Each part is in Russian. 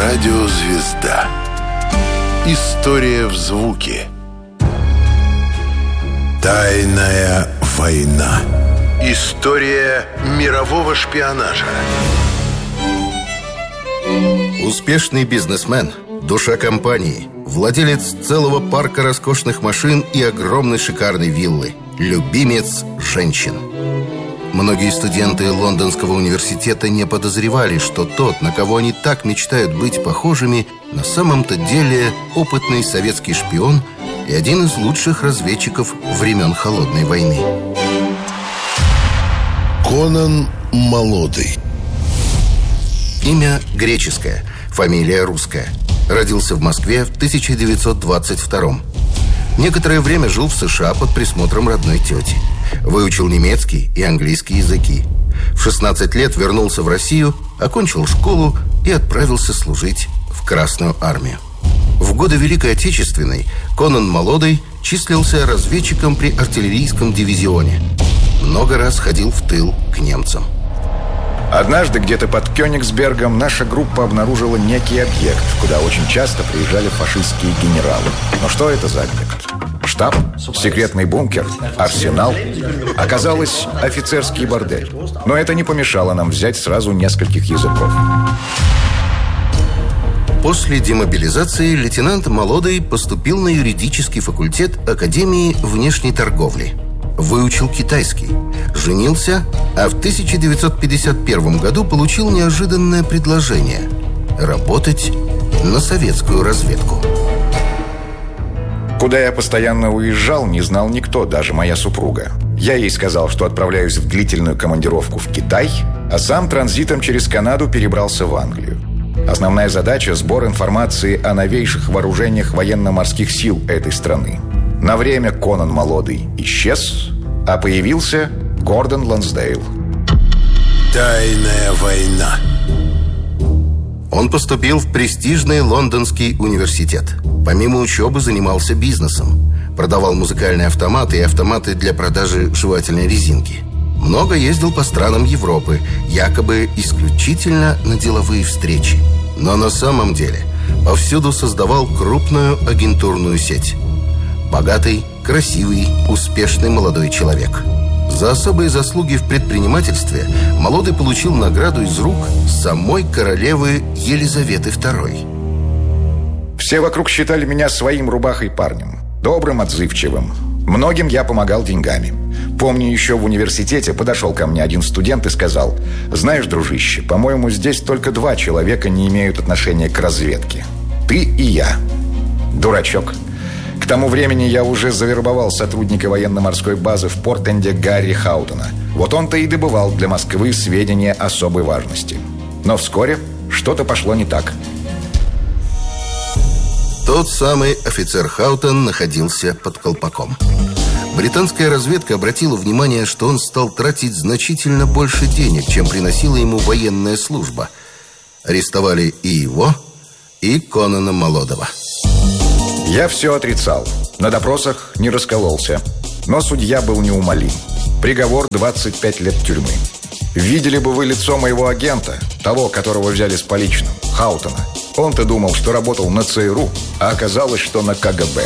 Радиозвезда. История в звуке. Тайная война. История мирового шпионажа. Успешный бизнесмен, душа компании, владелец целого парка роскошных машин и огромной шикарной виллы, любимец женщин. Многие студенты Лондонского университета не подозревали, что тот, на кого они так мечтают быть похожими, на самом-то деле опытный советский шпион и один из лучших разведчиков времен Холодной войны. Конан Молодый. Имя греческое, фамилия русская. Родился в Москве в 1922-м. Некоторое время жил в США под присмотром родной тети. Выучил немецкий и английский языки. В 16 лет вернулся в Россию, окончил школу и отправился служить в Красную армию. В годы Великой Отечественной Конан Молодый числился разведчиком при артиллерийском дивизионе. Много раз ходил в тыл к немцам. Однажды где-то под Кёнигсбергом наша группа обнаружила некий объект, куда очень часто приезжали фашистские генералы. Но что это за объект? Штаб? Секретный бункер? Арсенал? Оказалось, офицерский бордель. Но это не помешало нам взять сразу нескольких языков. После демобилизации лейтенант Молодый поступил на юридический факультет Академии внешней торговли. Выучил китайский, женился, а в 1951 году получил неожиданное предложение – работать на советскую разведку. Куда я постоянно уезжал, не знал никто, даже моя супруга. Я ей сказал, что отправляюсь в длительную командировку в Китай, а сам транзитом через Канаду перебрался в Англию. Основная задача – сбор информации о новейших вооружениях военно-морских сил этой страны. На время Конан Молодый исчез, а появился Гордон Лонсдейл. Тайная война. Он поступил в престижный Лондонский университет. Помимо учебы занимался бизнесом. Продавал музыкальные автоматы и автоматы для продажи жевательной резинки. Много ездил по странам Европы, якобы исключительно на деловые встречи. Но на самом деле повсюду создавал крупную агентурную сеть. Богатый, красивый, успешный молодой человек. За особые заслуги в предпринимательстве Молодый получил награду из рук самой королевы Елизаветы II. Все вокруг считали меня своим рубахой парнем. Добрым, отзывчивым. Многим я помогал деньгами. Помню, еще в университете подошел ко мне один студент и сказал: «Знаешь, дружище, по-моему, здесь только два человека не имеют отношения к разведке. Ты и я». Дурачок. К тому времени я уже завербовал сотрудника военно-морской базы в Порт-Энде Гарри Хаутона. Вот он-то и добывал для Москвы сведения особой важности. Но вскоре что-то пошло не так. Тот самый офицер Хаутон находился под колпаком. Британская разведка обратила внимание, что он стал тратить значительно больше денег, чем приносила ему военная служба. Арестовали и его, и Конана Молодого. Я все отрицал. На допросах не раскололся. Но судья был неумолим. Приговор 25 лет тюрьмы. Видели бы вы лицо моего агента, того, которого взяли с поличным, Хаутона. Он-то думал, что работал на ЦРУ, а оказалось, что на КГБ.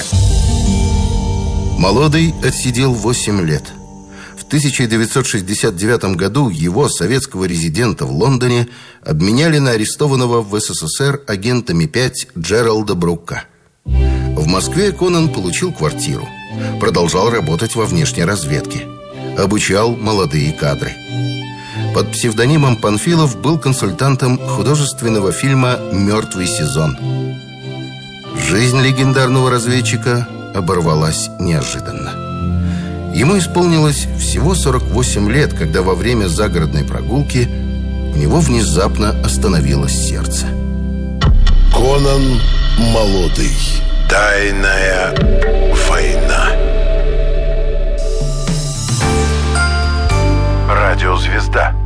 Молодый отсидел 8 лет. В 1969 году его, советского резидента в Лондоне, обменяли на арестованного в СССР агента Ми-5 Джералда Брука. В Москве Конан получил квартиру. Продолжал работать во внешней разведке. Обучал молодые кадры. Под псевдонимом Панфилов был консультантом художественного фильма «Мертвый сезон». Жизнь легендарного разведчика оборвалась неожиданно. Ему исполнилось всего 48 лет, когда во время загородной прогулки у него внезапно остановилось сердце. Конан Молодый. Тайная война. Радиозвезда.